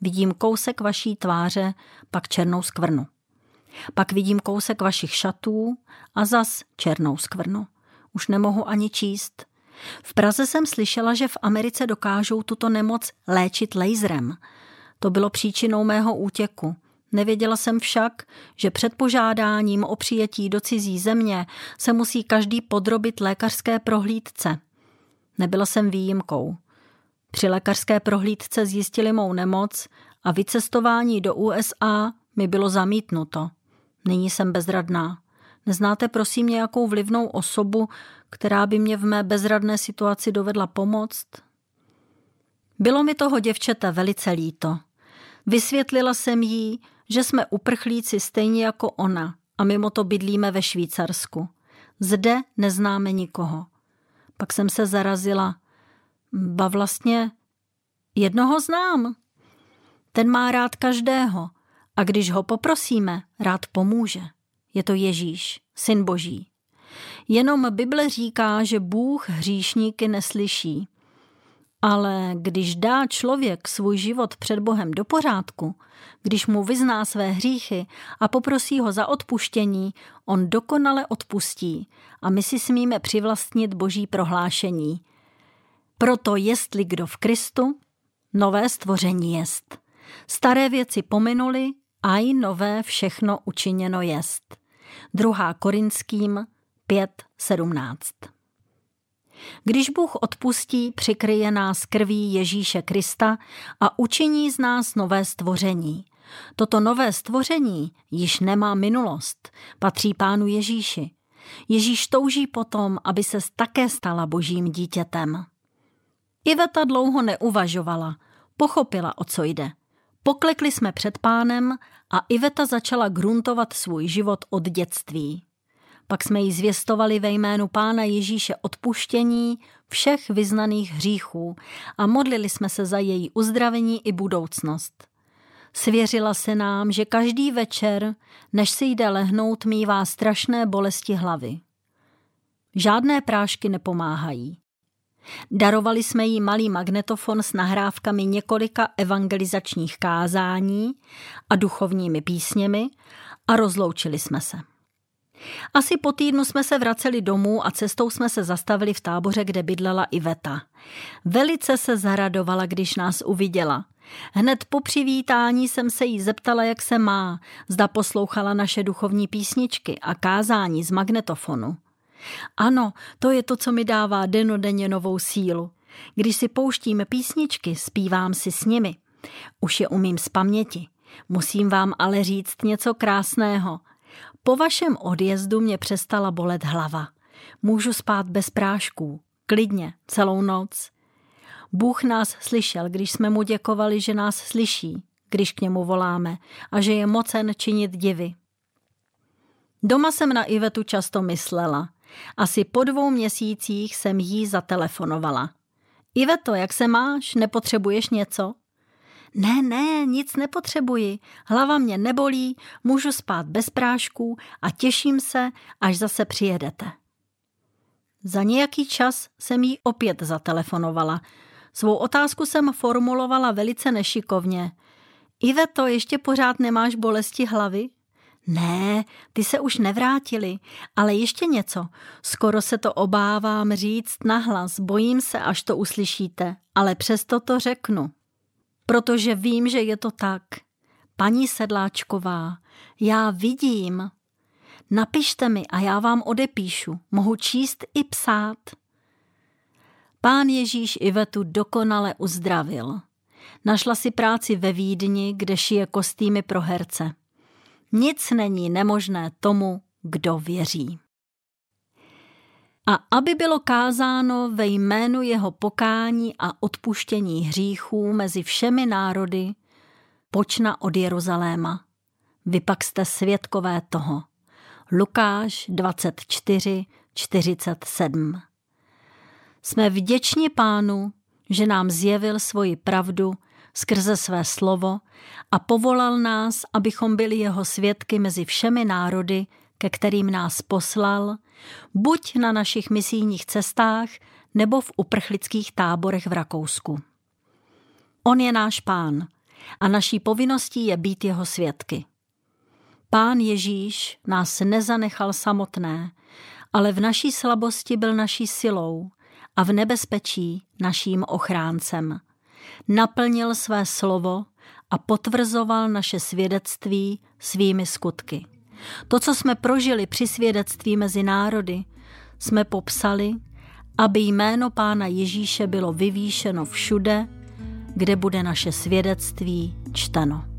Vidím kousek vaší tváře, pak černou skvrnu. Pak vidím kousek vašich šatů a zas černou skvrnu. Už nemohu ani číst. V Praze jsem slyšela, že v Americe dokážou tuto nemoc léčit laserem. To bylo příčinou mého útěku. Nevěděla jsem však, že před požádáním o přijetí do cizí země se musí každý podrobit lékařské prohlídce. Nebyla jsem výjimkou. Při lékařské prohlídce zjistili mou nemoc a vycestování do USA mi bylo zamítnuto. Nyní jsem bezradná. Neznáte prosím nějakou vlivnou osobu, která by mě v mé bezradné situaci dovedla pomoct? Bylo mi toho děvčete velice líto. Vysvětlila jsem jí, že jsme uprchlíci stejně jako ona a mimo to bydlíme ve Švýcarsku. Zde neznáme nikoho. Pak jsem se zarazila. Ba vlastně jednoho znám. Ten má rád každého a když ho poprosíme, rád pomůže. Je to Ježíš, Syn Boží. Jenom Bible říká, že Bůh hříšníky neslyší. Ale když dá člověk svůj život před Bohem do pořádku, když mu vyzná své hříchy a poprosí ho za odpuštění, on dokonale odpustí a my si smíme přivlastnit Boží prohlášení. Proto jestli kdo v Kristu, nové stvoření jest. Staré věci pominuly, a i nové všechno učiněno jest. 2. Korinským 5:17. Když Bůh odpustí, přikryje nás krví Ježíše Krista a učiní z nás nové stvoření. Toto nové stvoření již nemá minulost, patří Pánu Ježíši. Ježíš touží potom, aby se také stala Božím dítětem. Iveta dlouho neuvažovala, pochopila, o co jde. Poklekli jsme před Pánem a Iveta začala gruntovat svůj život od dětství. Pak jsme jí zvěstovali ve jménu Pána Ježíše odpuštění všech vyznaných hříchů a modlili jsme se za její uzdravení i budoucnost. Svěřila se nám, že každý večer, než si jde lehnout, mívá strašné bolesti hlavy. Žádné prášky nepomáhají. Darovali jsme jí malý magnetofon s nahrávkami několika evangelizačních kázání a duchovními písněmi a rozloučili jsme se. Asi po týdnu jsme se vraceli domů a cestou jsme se zastavili v táboře, kde bydlela Iveta. Velice se zaradovala, když nás uviděla. Hned po přivítání jsem se jí zeptala, jak se má, zda poslouchala naše duchovní písničky a kázání z magnetofonu. Ano, to je to, co mi dává dennodenně novou sílu. Když si pouštím písničky, zpívám si s nimi. Už je umím z paměti. Musím vám ale říct něco krásného. Po vašem odjezdu mě přestala bolet hlava. Můžu spát bez prášků, klidně, celou noc. Bůh nás slyšel, když jsme mu děkovali, že nás slyší, když k němu voláme a že je mocen činit divy. Doma jsem na Ivetu často myslela. Asi po 2 měsících jsem jí zatelefonovala. Iveto, jak se máš? Nepotřebuješ něco? Ne, nic nepotřebuji. Hlava mě nebolí, můžu spát bez prášků a těším se, až zase přijedete. Za nějaký čas jsem jí opět zatelefonovala. Svou otázku jsem formulovala velice nešikovně. Iveto, ještě pořád nemáš bolesti hlavy? Ne, ty se už nevrátily, ale ještě něco. Skoro se to obávám říct nahlas, bojím se, až to uslyšíte, ale přesto to řeknu. Protože vím, že je to tak. Paní Sedláčková, já vidím. Napište mi a já vám odepíšu. Mohu číst i psát. Pán Ježíš Ivetu dokonale uzdravil. Našla si práci ve Vídni, kde šije kostýmy pro herce. Nic není nemožné tomu, kdo věří. A aby bylo kázáno ve jménu jeho pokání a odpuštění hříchů mezi všemi národy, počna od Jeruzaléma. Vy pak jste svědkové toho. Lukáš 24:47. Jsme vděční Pánu, že nám zjevil svoji pravdu skrze své slovo a povolal nás, abychom byli jeho svědky mezi všemi národy, ke kterým nás poslal, buď na našich misijních cestách, nebo v uprchlických táborech v Rakousku. On je náš Pán a naší povinností je být jeho svědky. Pán Ježíš nás nezanechal samotné, ale v naší slabosti byl naší silou a v nebezpečí naším ochráncem. Naplnil své slovo a potvrzoval naše svědectví svými skutky. To, co jsme prožili při svědectví mezi národy, jsme popsali, aby jméno Pána Ježíše bylo vyvýšeno všude, kde bude naše svědectví čteno.